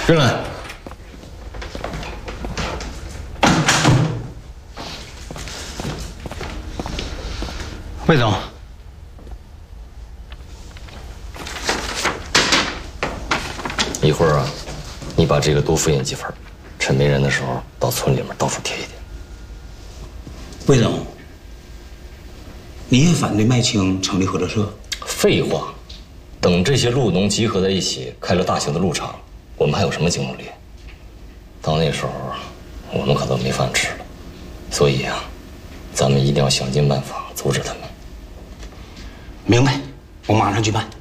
进来。魏总， 一会儿啊，你把这个多复印几份，趁没人的时候到村里面到处贴一贴。 魏总，你也反对麦青成立合作社？ 废话，等这些路农集合在一起，开了大型的鹿场，我们还有什么竞争力？到那时候，我们可都没饭吃了。所以啊，咱们一定要想尽办法阻止他们。 明白，我马上去办。